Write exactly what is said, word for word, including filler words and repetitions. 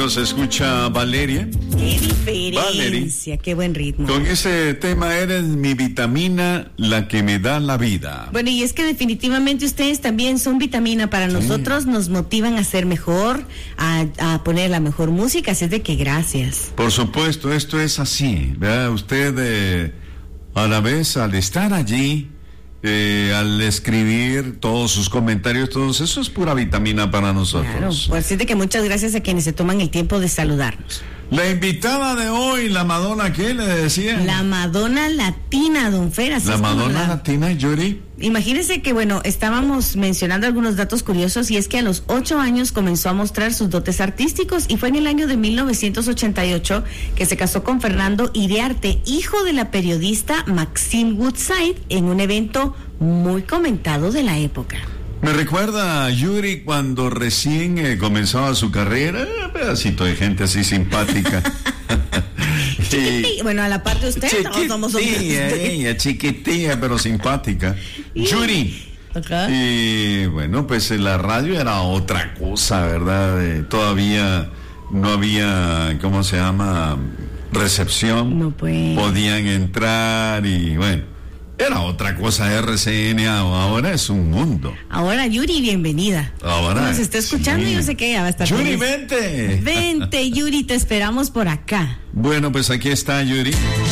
romántico se escucha Valeria. Qué diferencia, Valerie. Qué buen ritmo. Con ese tema, eres mi vitamina, la que me da la vida. Bueno, y es que definitivamente ustedes también son vitamina para nosotros, sí. Nos motivan a ser mejor, a, a poner la mejor música, así es de que gracias. Por supuesto, esto es así, ¿verdad? Usted eh, a la vez, al estar allí, Eh, al escribir todos sus comentarios, todos eso es pura vitamina para nosotros. Claro, pues así de que muchas gracias a quienes se toman el tiempo de saludarnos. La invitada de hoy, la Madonna, ¿qué le decía? La Madonna Latina, don Fer. Así la es Madonna la... Latina, Yuri. Imagínense que, bueno, estábamos mencionando algunos datos curiosos y es que a los ocho años comenzó a mostrar sus dotes artísticos y fue en el año de mil novecientos ochenta y ocho que se casó con Fernando Iriarte, hijo de la periodista Maxine Woodside, en un evento muy comentado de la época. Me recuerda a Yuri cuando recién eh, comenzaba su carrera, un pedacito de gente así simpática. Sí. Bueno, a la parte de usted, chiquitilla, no somos ella, chiquitilla, pero simpática. Yuri. Acá. Y bueno, pues la radio era otra cosa, ¿verdad? Eh, todavía no había, ¿cómo se llama? Recepción. No puede. Podían entrar y bueno. Era otra cosa R C N A, ahora es un mundo. Ahora, Yuri, bienvenida. Ahora. Nos está escuchando sí. Y yo sé que ella va a estar Yuri, feliz. vente. Vente, Yuri, te esperamos por acá. Bueno, pues aquí está Yuri.